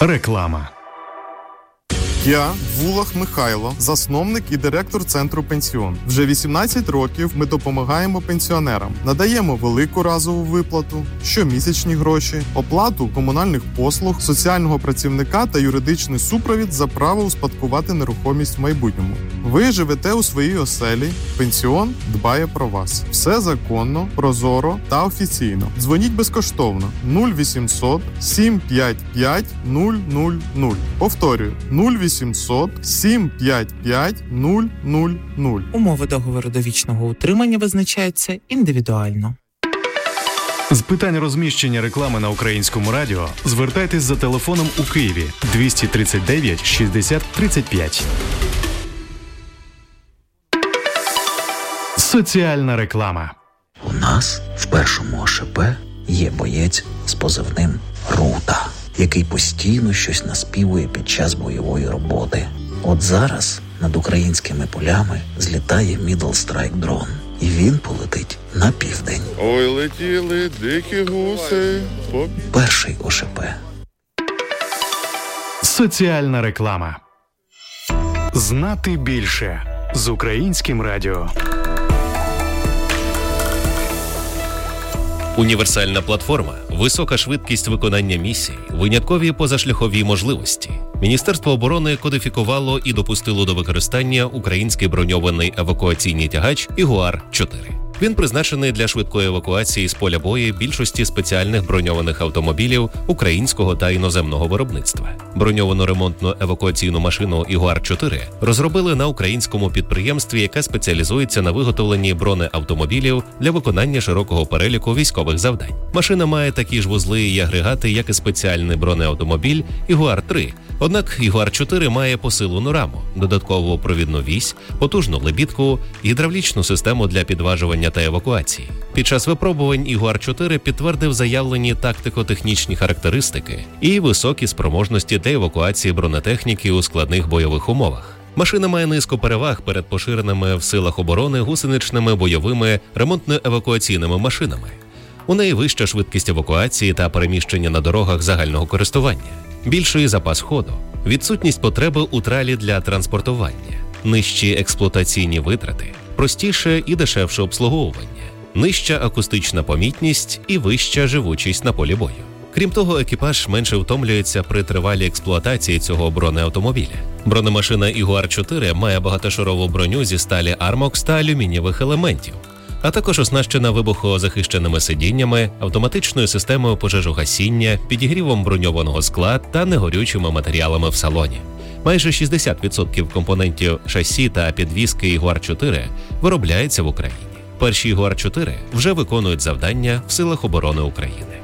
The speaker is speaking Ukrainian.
Реклама. Я Вулах Михайло, засновник і директор Центру Пенсіон. Вже 18 років ми допомагаємо пенсіонерам. Надаємо велику разову виплату, щомісячні гроші, оплату комунальних послуг, соціального працівника та юридичний супровід за право успадкувати нерухомість в майбутньому. Ви живете у своїй оселі, Пенсіон дбає про вас. Все законно, прозоро та офіційно. Дзвоніть безкоштовно 0800 755 000. Повторюю, 0800 755 000. Умови договору довічного утримання визначаються індивідуально. З питань розміщення реклами на Українському радіо звертайтесь за телефоном у Києві 239 60 35. Соціальна реклама. У нас в першому ОШП є боєць з позивним «Рута», який постійно щось наспівує під час бойової роботи. От зараз над українськими полями злітає Middle Strike дрон, і він полетить на південь. Ой, летіли дикі гуси. Перший ОШП. Соціальна реклама. Знати більше з Українським радіо. Універсальна платформа, висока швидкість виконання місій, виняткові позашляхові можливості. Міністерство оборони кодифікувало і допустило до використання український броньований евакуаційний тягач «Ягуар-4». Він призначений для швидкої евакуації з поля бою більшості спеціальних броньованих автомобілів українського та іноземного виробництва. Броньовану ремонтну евакуаційну машину «Ягуар-4» розробили на українському підприємстві, яке спеціалізується на виготовленні бронеавтомобілів для виконання широкого переліку військових завдань. Машина має такі ж вузли і агрегати, як і спеціальний бронеавтомобіль «Ягуар-3». Однак «Ягуар-4» має посилену раму, додаткову провідну вісь, потужну лебідку, гідравлічну систему для підважування та евакуації. Під час випробувань «Ягуар-4» підтвердив заявлені тактико-технічні характеристики і високі спроможності для евакуації бронетехніки у складних бойових умовах. Машина має низку переваг перед поширеними в силах оборони гусеничними бойовими ремонтно-евакуаційними машинами. У неї вища швидкість евакуації та переміщення на дорогах загального користування, більший запас ходу, відсутність потреби у тралі для транспортування, нижчі експлуатаційні витрати, простіше і дешевше обслуговування, нижча акустична помітність і вища живучість на полі бою. Крім того, екіпаж менше втомлюється при тривалій експлуатації цього бронеавтомобіля. Бронемашина «Ягуар-4» має багатошарову броню зі сталі «Армокс» та алюмінієвих елементів, а також оснащена вибухозахищеними сидіннями, автоматичною системою пожежогасіння, підігрівом броньованого скла та негорючими матеріалами в салоні. Майже 60% компонентів шасі та підвіски «Ягуар-4» виробляється в Україні. Перші «Ягуар-4» вже виконують завдання в силах оборони України.